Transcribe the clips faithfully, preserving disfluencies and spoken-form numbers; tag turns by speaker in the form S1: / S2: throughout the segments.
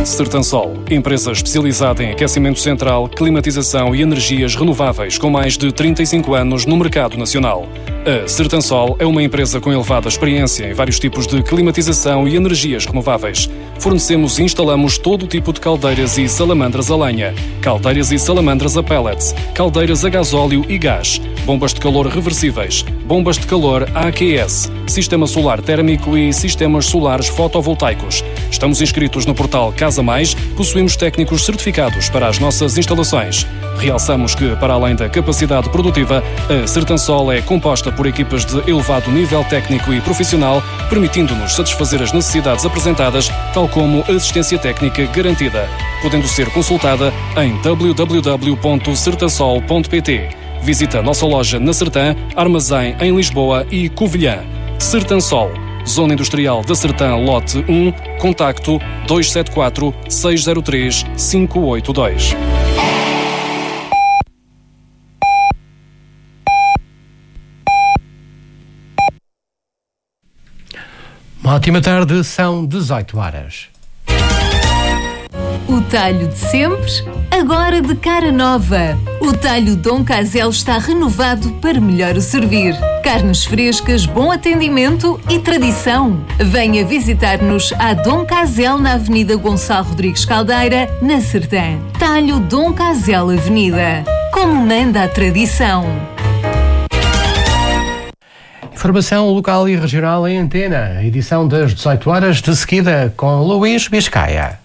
S1: Sertansol, empresa especializada em aquecimento central, climatização e energias renováveis com mais de trinta e cinco anos no mercado nacional. A Sertansol é uma empresa com elevada experiência em vários tipos de climatização e energias renováveis. Fornecemos e instalamos todo o tipo de caldeiras e salamandras a lenha, caldeiras e salamandras a pellets, caldeiras a gasóleo e gás, bombas de calor reversíveis, bombas de calor A Q S, sistema solar térmico e sistemas solares fotovoltaicos. Estamos inscritos no portal Casa Mais, possuímos técnicos certificados para as nossas instalações. Realçamos que, para além da capacidade produtiva, a Sertansol é composta por equipas de elevado nível técnico e profissional, permitindo-nos satisfazer as necessidades apresentadas, tal como assistência técnica garantida, podendo ser consultada em w w w ponto sertansol ponto p t. Visita a nossa loja na Sertã, Armazém em Lisboa e Covilhã. Sertansol, Zona Industrial da Sertã, lote um, contacto dois sete quatro, seis zero três, cinco oito dois.
S2: Uma ótima tarde, são dezoito horas.
S3: O talho de sempre, agora de cara nova. O talho Dom Casel está renovado para melhor o servir. Carnes frescas, bom atendimento e tradição. Venha visitar-nos à Dom Casel na Avenida Gonçalo Rodrigues Caldeira, na Sertã. Talho Dom Casel Avenida. Como manda a tradição.
S2: Informação local e regional em antena. Edição das dezoito horas, de seguida com Luís Biscaia.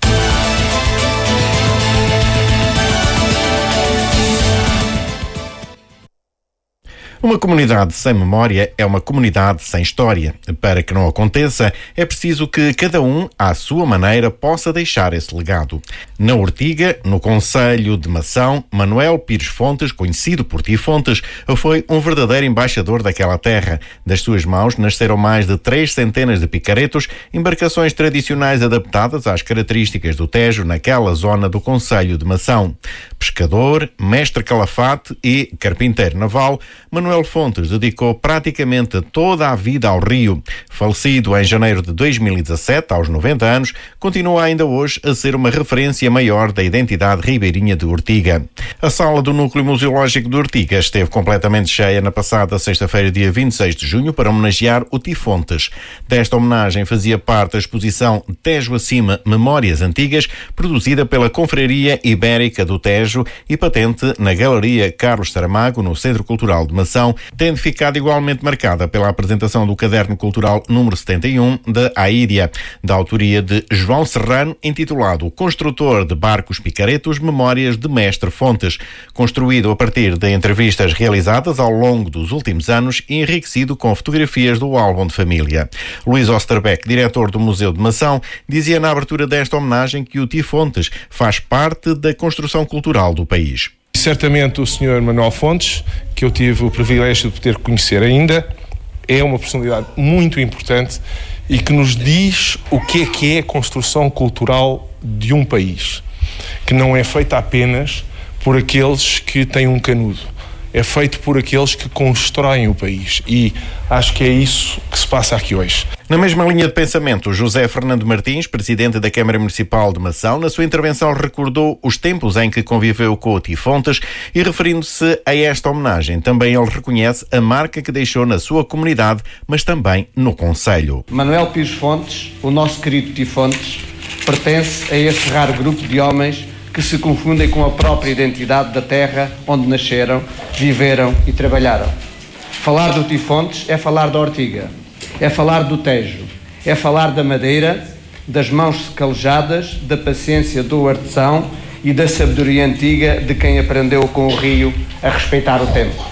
S4: Uma comunidade sem memória é uma comunidade sem história. Para que não aconteça, é preciso que cada um, à sua maneira, possa deixar esse legado. Na Ortiga, no concelho de Mação, Manuel Pires Fontes, conhecido por Ti Fontes, foi um verdadeiro embaixador daquela terra. Das suas mãos nasceram mais de três centenas de picaretos, embarcações tradicionais adaptadas às características do Tejo naquela zona do concelho de Mação. Pescador, mestre calafate e carpinteiro naval, Manuel Manuel Fontes dedicou praticamente toda a vida ao rio. Falecido em janeiro de dois mil e dezassete, aos noventa anos, continua ainda hoje a ser uma referência maior da identidade ribeirinha de Ortiga. A sala do Núcleo Museológico de Ortiga esteve completamente cheia na passada sexta-feira, dia vinte e seis de junho, para homenagear o Ti Fontes. Desta homenagem fazia parte a exposição Tejo Acima Memórias Antigas, produzida pela Confraria Ibérica do Tejo e patente na Galeria Carlos Saramago, no Centro Cultural de Mação, tendo ficado igualmente marcada pela apresentação do Caderno Cultural número setenta e um da Aídia, da autoria de João Serrano, intitulado Construtor de Barcos Picaretos, Memórias de Mestre Fontes, construído a partir de entrevistas realizadas ao longo dos últimos anos e enriquecido com fotografias do álbum de família. Luís Osterbeck, diretor do Museu de Mação, dizia na abertura desta homenagem que o Ti Fontes faz parte da construção cultural do país.
S5: Certamente o senhor Manuel Fontes, que eu tive o privilégio de poder conhecer ainda, é uma personalidade muito importante e que nos diz o que é que é a construção cultural de um país, que não é feita apenas por aqueles que têm um canudo, é feito por aqueles que constroem o país, e acho que é isso que se passa aqui hoje.
S4: Na mesma linha de pensamento, José Fernando Martins, presidente da Câmara Municipal de Mação, na sua intervenção recordou os tempos em que conviveu com o Ti Fontes e, referindo-se a esta homenagem, também ele reconhece a marca que deixou na sua comunidade, mas também no concelho.
S6: Manuel Pires Fontes, o nosso querido Ti Fontes, pertence a esse raro grupo de homens que se confundem com a própria identidade da terra onde nasceram, viveram e trabalharam. Falar do Ti Fontes é falar da Ortiga, é falar do Tejo, é falar da madeira, das mãos calejadas, da paciência do artesão e da sabedoria antiga de quem aprendeu com o rio a respeitar o tempo.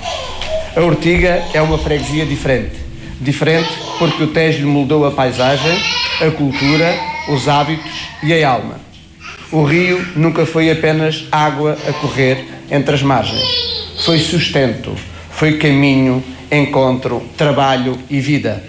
S6: A Ortiga é uma freguesia diferente. Diferente porque o Tejo lhe moldou a paisagem, a cultura, os hábitos e a alma. O rio nunca foi apenas água a correr entre as margens. Foi sustento, foi caminho, encontro, trabalho e vida.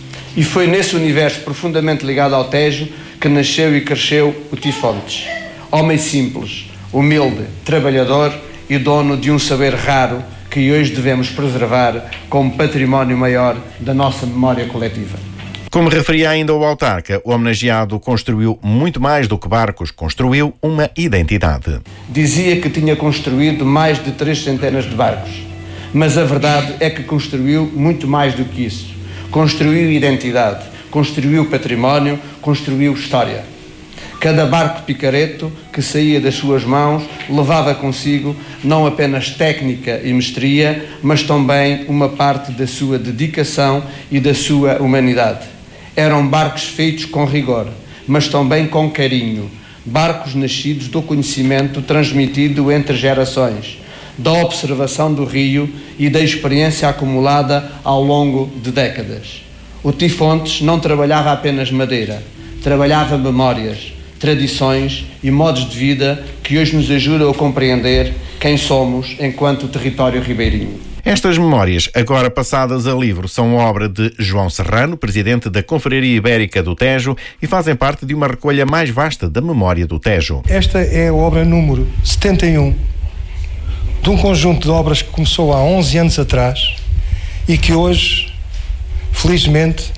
S6: E foi nesse universo profundamente ligado ao Tejo que nasceu e cresceu o Ti Fontes. Homem simples, humilde, trabalhador e dono de um saber raro que hoje devemos preservar como património maior da nossa memória coletiva.
S4: Como referia ainda o autarca, o homenageado construiu muito mais do que barcos, construiu uma identidade.
S6: Dizia que tinha construído mais de três centenas de barcos, mas a verdade é que construiu muito mais do que isso. Construiu identidade, construiu património, construiu história. Cada barco picareto que saía das suas mãos levava consigo não apenas técnica e mestria, mas também uma parte da sua dedicação e da sua humanidade. Eram barcos feitos com rigor, mas também com carinho. Barcos nascidos do conhecimento transmitido entre gerações, da observação do rio e da experiência acumulada ao longo de décadas. O Tifontes não trabalhava apenas madeira, trabalhava memórias, tradições e modos de vida que hoje nos ajudam a compreender quem somos enquanto território ribeirinho.
S4: Estas memórias, agora passadas a livro, são obra de João Serrano, presidente da Confraria Ibérica do Tejo, e fazem parte de uma recolha mais vasta da memória do Tejo.
S7: Esta é a obra número setenta e um de um conjunto de obras que começou há onze anos atrás e que hoje, felizmente,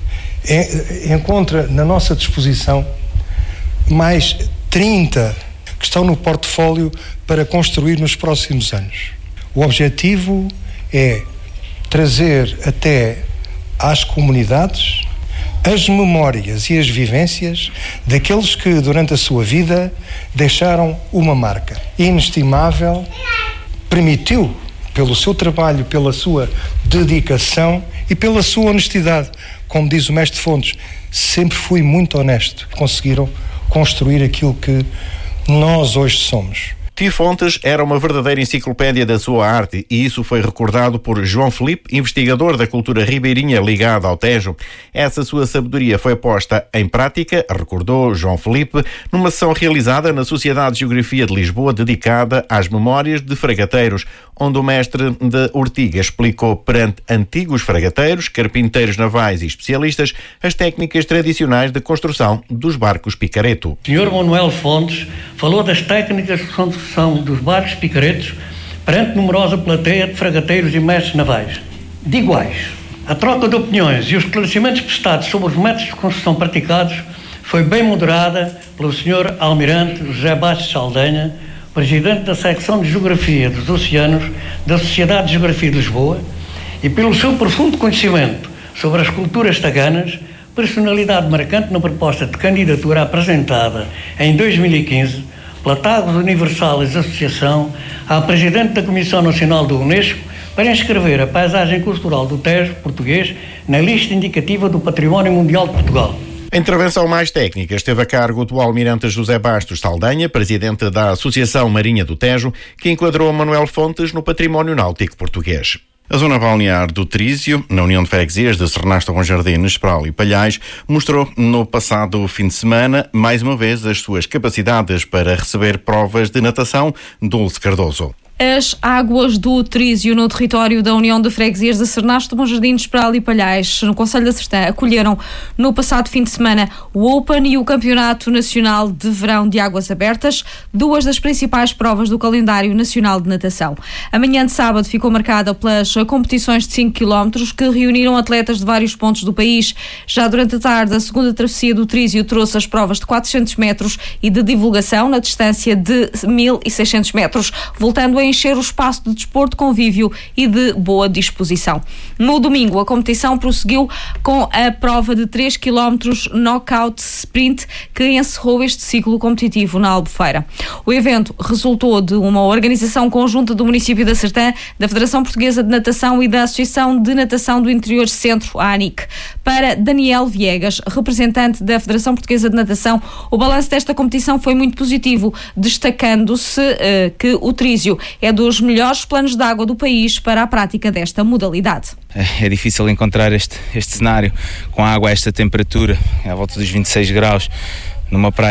S7: encontra na nossa disposição mais trinta que estão no portfólio para construir nos próximos anos. O objetivo é trazer até às comunidades as memórias e as vivências daqueles que durante a sua vida deixaram uma marca inestimável, permitiu, pelo seu trabalho, pela sua dedicação e pela sua honestidade, como diz o mestre Fontes, sempre fui muito honesto, conseguiram construir aquilo que nós hoje somos.
S4: Tifontes era uma verdadeira enciclopédia da sua arte e isso foi recordado por João Filipe, investigador da cultura ribeirinha ligada ao Tejo. Essa sua sabedoria foi posta em prática, recordou João Filipe, numa sessão realizada na Sociedade de Geografia de Lisboa dedicada às memórias de fragateiros, onde o mestre de Ortiga explicou perante antigos fragateiros, carpinteiros navais e especialistas as técnicas tradicionais de construção dos barcos picareto.
S8: O senhor Manuel Fontes falou das técnicas de construção dos barcos picaretos perante numerosa plateia de fragateiros e mestres navais. De iguais, a troca de opiniões e os esclarecimentos prestados sobre os métodos de construção praticados foi bem moderada pelo senhor Almirante José Bastos Saldanha, presidente da secção de Geografia dos Oceanos da Sociedade de Geografia de Lisboa, e pelo seu profundo conhecimento sobre as culturas taganas, personalidade marcante na proposta de candidatura apresentada em dois mil e quinze pela Tagus Universalis Associação à presidente da Comissão Nacional do Unesco para inscrever a paisagem cultural do Tejo português na lista indicativa do Património Mundial de Portugal.
S4: A intervenção mais técnica esteve a cargo do almirante José Bastos Saldanha, presidente da Associação Marinha do Tejo, que enquadrou Manuel Fontes no património náutico português. A zona balnear do Trísio, na União de Freguesias de Sernasto Bom Jardim, Espral e Palhais, mostrou no passado fim de semana, mais uma vez, as suas capacidades para receber provas de natação. Dulce Cardoso.
S9: As águas do Trísio, no território da União de Freguesias de Sernasto, Bom Jardim, Espral e Palhais, no Concelho da Sertã, acolheram no passado fim de semana o Open e o Campeonato Nacional de Verão de Águas Abertas, duas das principais provas do calendário nacional de natação. A manhã de sábado ficou marcada pelas competições de cinco quilómetros que reuniram atletas de vários pontos do país. Já durante a tarde, a segunda travessia do Trísio trouxe as provas de quatrocentos metros e de divulgação na distância de mil e seiscentos metros, voltando a encher o espaço de desporto, convívio e de boa disposição. No domingo, a competição prosseguiu com a prova de três quilómetros Knockout Sprint, que encerrou este ciclo competitivo na Albufeira. O evento resultou de uma organização conjunta do município da Sertã, da Federação Portuguesa de Natação e da Associação de Natação do Interior Centro, a ANIC. Para Daniel Viegas, representante da Federação Portuguesa de Natação, o balanço desta competição foi muito positivo, destacando-se uh, que o Trísio é dos melhores planos de água do país para a prática desta modalidade.
S10: É difícil encontrar este, este cenário com água a esta temperatura, à volta dos vinte e seis graus, numa praia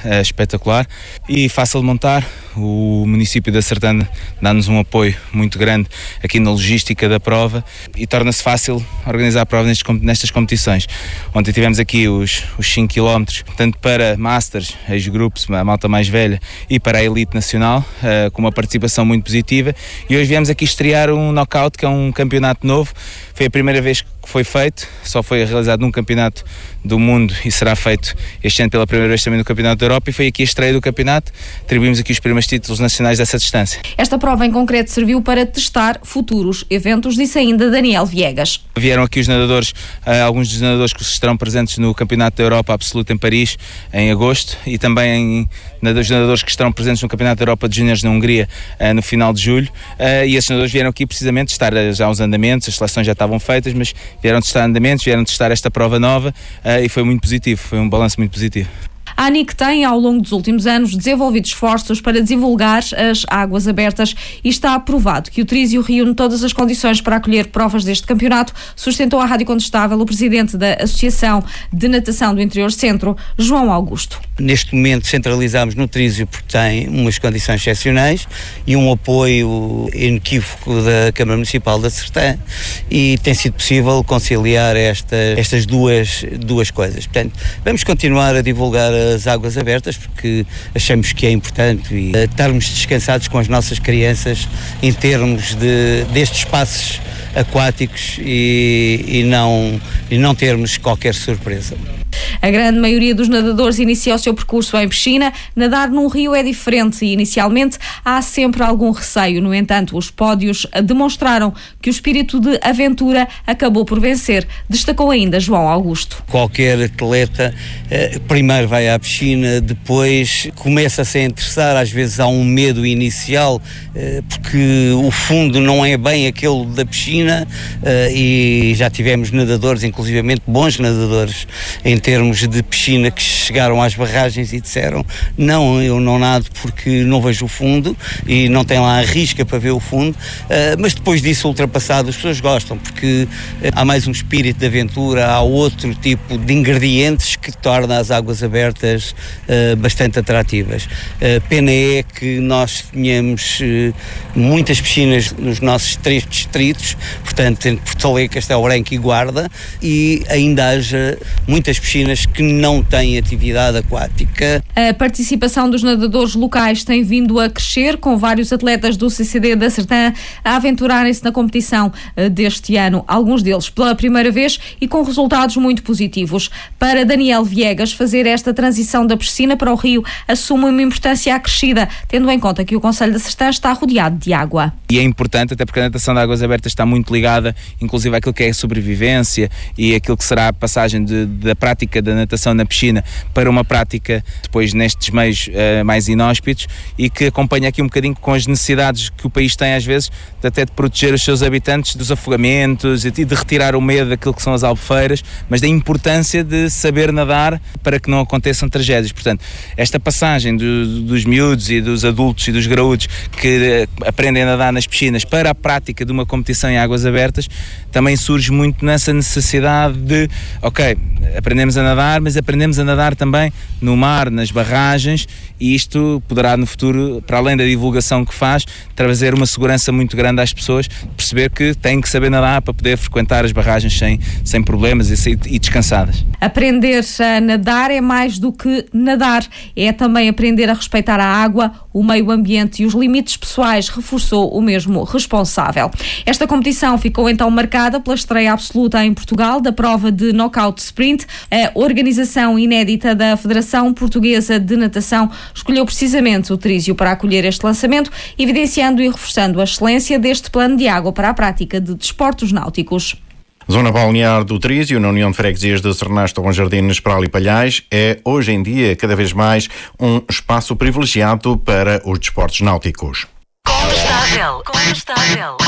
S10: uh, espetacular e fácil de montar. O município da Sertã dá-nos um apoio muito grande aqui na logística da prova e torna-se fácil organizar a prova nestes, nestas competições. Ontem tivemos aqui os, os cinco quilómetros, tanto para Masters, ex-grupos, a malta mais velha, e para a Elite Nacional, uh, com uma participação muito positiva. E hoje viemos aqui estrear um knockout, que é um campeonato novo. Foi a primeira vez que foi feito, só foi realizado num campeonato do mundo e será feito este ano pela primeira vez também no Campeonato da Europa, e foi aqui a estreia do campeonato. Atribuímos aqui os primeiros títulos nacionais dessa distância.
S9: Esta prova em concreto serviu para testar futuros eventos, disse ainda Daniel Viegas.
S10: Vieram aqui os nadadores, alguns dos nadadores que estarão presentes no Campeonato da Europa Absoluta em Paris em agosto, e também os nadadores que estarão presentes no Campeonato da Europa de Júniores na Hungria no final de julho, e esses nadadores vieram aqui precisamente testar já os andamentos. As seleções já estavam feitas, mas vieram testar andamentos, vieram testar esta prova nova, e foi muito positivo, foi um balanço muito positivo.
S9: A ANIC tem, ao longo dos últimos anos, desenvolvido esforços para divulgar as águas abertas e está aprovado que o Trísio reúne todas as condições para acolher provas deste campeonato, sustentou à Rádio Condestável o presidente da Associação de Natação do Interior Centro, João Augusto.
S11: Neste momento centralizamos no Trísio porque tem umas condições excepcionais e um apoio inequívoco da Câmara Municipal da Sertã, e tem sido possível conciliar esta, estas duas, duas coisas. Portanto, vamos continuar a divulgar as águas abertas porque achamos que é importante, e uh, estarmos descansados com as nossas crianças em termos de, destes espaços aquáticos e, e, não, e não termos qualquer surpresa.
S9: A grande maioria dos nadadores inicia o seu percurso em piscina. Nadar num rio é diferente e inicialmente há sempre algum receio. No entanto, os pódios demonstraram que o espírito de aventura acabou por vencer, destacou ainda João Augusto.
S11: Qualquer atleta eh, primeiro vai à piscina, depois começa-se a interessar, às vezes há um medo inicial eh, porque o fundo não é bem aquele da piscina, eh, e já tivemos nadadores, inclusivamente bons nadadores em termos de piscina, que chegaram às barragens e disseram: não, eu não nado porque não vejo o fundo, e não tem lá a risca para ver o fundo, uh, mas depois disso ultrapassado as pessoas gostam, porque uh, há mais um espírito de aventura, há outro tipo de ingredientes que torna as águas abertas uh, bastante atrativas. Uh, pena é que nós tenhamos uh, muitas piscinas nos nossos três distritos, portanto entre Porto Alegre, Castelo Branco e Guarda, e ainda haja muitas piscinas que não têm atividade aquática.
S9: A participação dos nadadores locais tem vindo a crescer, com vários atletas do C C D da Sertã a aventurarem-se na competição deste ano, alguns deles pela primeira vez e com resultados muito positivos. Para Daniel Viegas, fazer esta transição da piscina para o rio assume uma importância acrescida, tendo em conta que o Concelho da Sertã está rodeado de água.
S10: E é importante, até porque a natação de águas abertas está muito ligada, inclusive àquilo que é a sobrevivência e aquilo que será a passagem de, da prática da natação na piscina para uma prática depois nestes meios uh, mais inóspitos, e que acompanha aqui um bocadinho com as necessidades que o país tem às vezes de até de proteger os seus habitantes dos afogamentos e de retirar o medo daquilo que são as albufeiras, mas da importância de saber nadar para que não aconteçam tragédias. Portanto, esta passagem do, dos miúdos e dos adultos e dos graúdos que uh, aprendem a nadar nas piscinas para a prática de uma competição em águas abertas também surge muito nessa necessidade de, ok, aprendemos a nadar, mas aprendemos a nadar também no mar, nas barragens, e isto poderá no futuro, para além da divulgação que faz, trazer uma segurança muito grande às pessoas, perceber que têm que saber nadar para poder frequentar as barragens sem, sem problemas e, e descansadas.
S9: Aprender a nadar é mais do que nadar, é também aprender a respeitar a água, o meio ambiente e os limites pessoais, reforçou o mesmo responsável. Esta competição ficou então marcada pela estreia absoluta em Portugal da prova de knockout sprint. A organização inédita da Federação Portuguesa de Natação escolheu precisamente o Trísio para acolher este lançamento, evidenciando e reforçando a excelência deste plano de água para a prática de desportos náuticos.
S4: Zona balnear do Trísio, na União de Freguesias de Sernasto, Bom Jardim, Esperal e Palhais, é hoje em dia cada vez mais um espaço privilegiado para os desportos náuticos.
S12: Condestável, Condestável.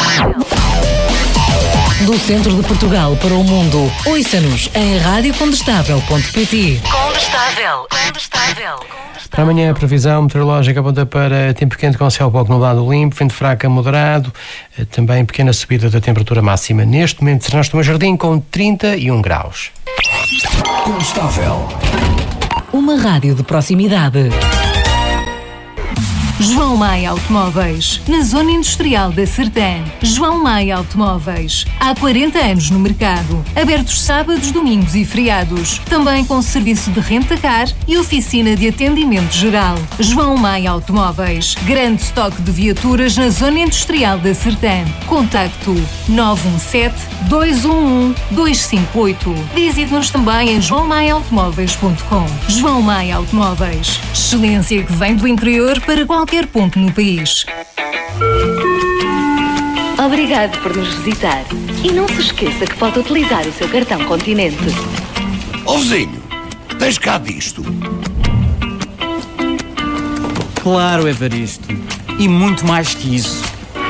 S12: Do centro de Portugal para o mundo, ouça-nos em rádio condestável ponto pt. Condestável, Condestável.
S2: Para amanhã a previsão meteorológica aponta para tempo quente com céu pouco nublado limpo, vento fraco a moderado, também pequena subida da temperatura máxima. Neste momento, Sernasto Bom Jardim com trinta e um graus.
S12: Condestável. uma rádio de proximidade.
S3: João Maia Automóveis, na Zona Industrial da Sertã. João Maia Automóveis, há quarenta anos no mercado. Abertos sábados, domingos e feriados. Também com serviço de renta-car e oficina de atendimento geral. João Maia Automóveis, grande estoque de viaturas na Zona Industrial da Sertã. Contacto nove um sete, dois um um, dois cinco oito. Visite-nos também em joão maia automóveis ponto com. João Maia Automóveis, excelência que vem do interior para qualquer qualquer ponto no país.
S13: Obrigado por nos visitar. E não se esqueça que pode utilizar o seu cartão Continente.
S14: Ó vizinho, tens cá disto?
S15: Claro, Evaristo. E muito mais que isso.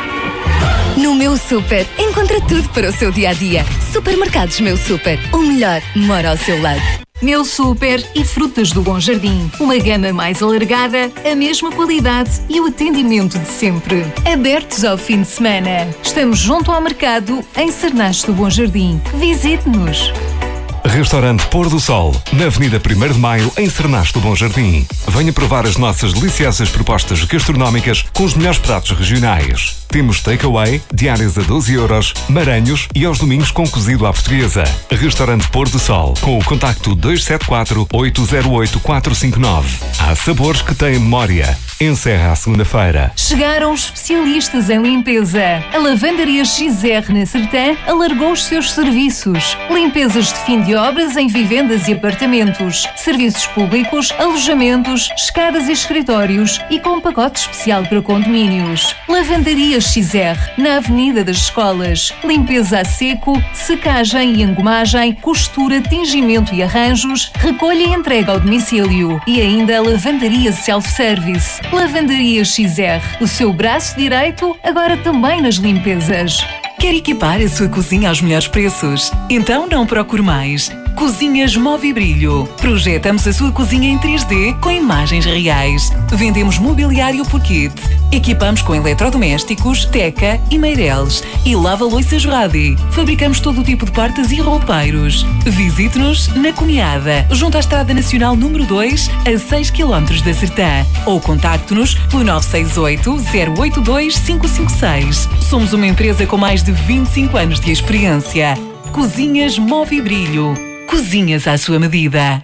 S16: No Meu Super, encontra tudo para o seu dia-a-dia. Supermercados Meu Super, o melhor mora ao seu lado.
S3: Meu Super e Frutas do Bom Jardim. Uma gama mais alargada, a mesma qualidade e o atendimento de sempre. Abertos ao fim de semana. Estamos junto ao mercado, em Cernache do Bom Jardim. Visite-nos.
S17: Restaurante Pôr do Sol, na Avenida primeiro de Maio, em Cernache do Bom Jardim. Venha provar as nossas deliciosas propostas gastronómicas com os melhores pratos regionais. Temos takeaway, diárias a doze euros, maranhos e aos domingos com cozido à portuguesa. Restaurante Pôr do Sol, com o contacto dois sete quatro, oito zero oito, quatro cinco nove. Há sabores que têm memória. Encerra à segunda-feira.
S3: Chegaram os especialistas em limpeza. A Lavandaria X R na Sertã alargou os seus serviços. Limpezas de fim de obras em vivendas e apartamentos, serviços públicos, alojamentos, escadas e escritórios e com um pacote especial para condomínios. Lavandaria X R, na Avenida das Escolas. Limpeza a seco, secagem e engomagem, costura, tingimento e arranjos, recolha e entrega ao domicílio. E ainda a Lavandaria Self-Service. Lavandaria X R, o seu braço direito, agora também nas limpezas.
S18: Quer equipar a sua cozinha aos melhores preços? Então não procure mais. Cozinhas Movibrilho. Projetamos a sua cozinha em três D com imagens reais. Vendemos mobiliário por kit. Equipamos com eletrodomésticos, teca e meireles. E lava-louças Radi. Fabricamos todo o tipo de portas e roupeiros. Visite-nos na Cunhada, junto à Estrada Nacional número dois, a seis quilómetros da Sertã. Ou contacte-nos pelo nove seis oito, zero oito dois, cinco cinco seis. Somos uma empresa com mais de vinte e cinco anos de experiência. Cozinhas Movibrilho. Cozinhas à sua medida.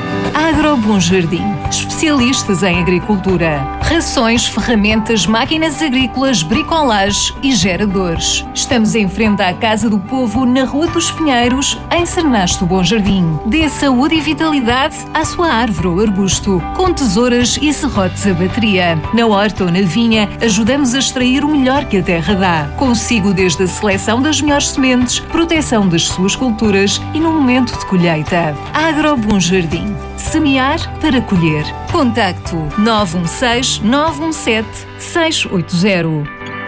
S3: Agro Bom Jardim. Especialistas em agricultura. Rações, ferramentas, máquinas agrícolas, bricolage e geradores. Estamos em frente à Casa do Povo, na Rua dos Pinheiros, em Cernache do Bom Jardim. Dê saúde e vitalidade à sua árvore ou arbusto, com tesouras e serrotes a bateria. Na horta ou na vinha, ajudamos a extrair o melhor que a terra dá. Consigo desde a seleção das melhores sementes, proteção das suas culturas e no momento de colheita. Agro Bom Jardim. Semear para colher. Contacto nove um seis, nove um sete, seis oito zero.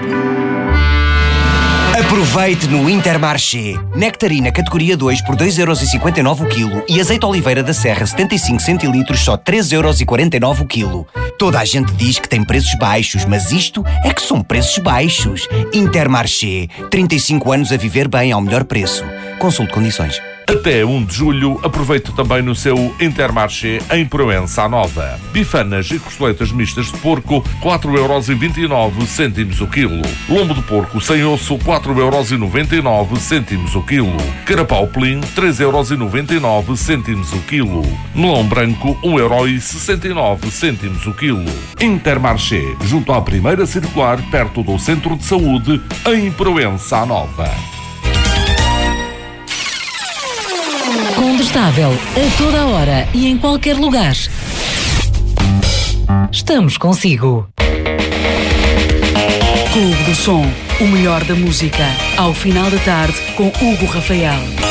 S19: Aproveite no Intermarché. Nectarina categoria dois por dois euros e cinquenta e nove o quilo e azeite Oliveira da Serra setenta e cinco centilitros só três euros e quarenta e nove o quilo. Toda a gente diz que tem preços baixos, mas isto é que são preços baixos. Intermarché. trinta e cinco anos a viver bem ao melhor preço. Consulte condições.
S20: Até um de julho, aproveite também no seu Intermarché em Proença Nova. Bifanas e costeletas mistas de porco, quatro euros e vinte e nove cêntimos o quilo. Lombo de porco sem osso, quatro euros e noventa e nove cêntimos o quilo. Carapau Plim, três euros e noventa e nove cêntimos o quilo. Melão branco, um euro e sessenta e nove cêntimos o quilo. Intermarché, junto à primeira circular, perto do Centro de Saúde, em Proença Nova.
S12: Condestável, a toda a hora e em qualquer lugar. Estamos consigo.
S18: Clube do Som, o melhor da música. Ao final da tarde, com Hugo Rafael.